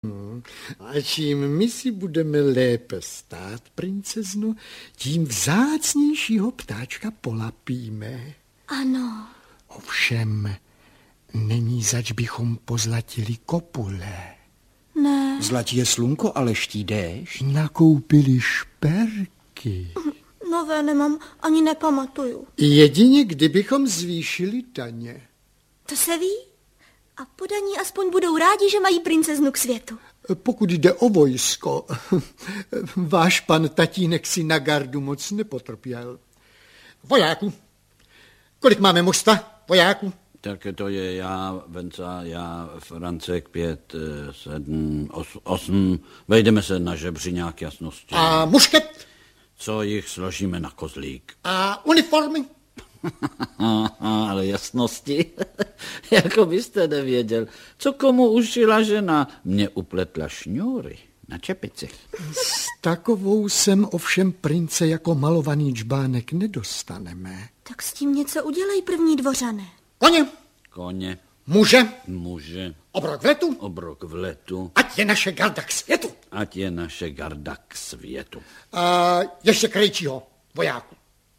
A čím my si budeme lépe stát, princezno, tím vzácnějšího ptáčka polapíme. Ano. Ovšem, není zač bychom pozlatili kopule. Ne. Zlatí je slunko, ale ští déšť. Nakoupili šperky. Nové nemám, ani nepamatuju. Jedině, kdybychom zvýšili daně. To se ví? A podaní aspoň budou rádi, že mají princeznu k světu. Pokud jde o vojsko, váš pan tatínek si na gardu moc nepotrpěl. Vojáků, kolik máme mužstva, vojáků? Tak to je já, Venca, já, Francek, 5, 7, 8. Vejdeme se na žebřiňák jasnosti. A mušket? Co jich složíme na kozlík? A uniformy? Ale jasnosti, jako byste nevěděl. Co komu ušila žena? Mně upletla šňůry na čepici. S takovou sem ovšem prince jako malovaný džbánek nedostaneme. Tak s tím něco udělej, první dvořané. Koně. Koně. Muže. Muže. Obrok v letu. Obrok v letu. Ať je naše garda k světu. Ať je naše garda k světu. A ještě krejčího, vojáku.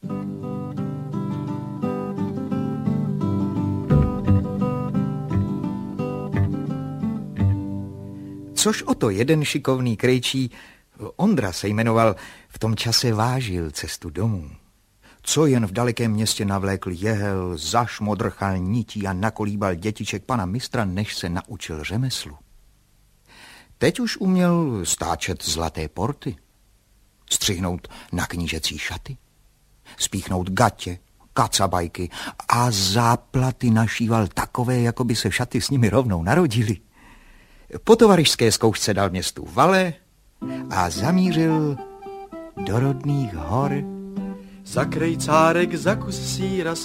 Což o to jeden šikovný krejčí, Ondra se jmenoval, v tom čase vážil cestu domů. Co jen v dalekém městě navlékl jehel, zašmodrchal nití a nakolíbal dětiček pana mistra, než se naučil řemeslu. Teď už uměl stáčet zlaté porty, střihnout na knížecí šaty, spíchnout gatě, kacabajky a záplaty našíval takové, jako by se šaty s nimi rovnou narodili. Po tovaryšské zkoušce dal městu vale a zamířil do rodných hor. Za krejcárek, za kus síra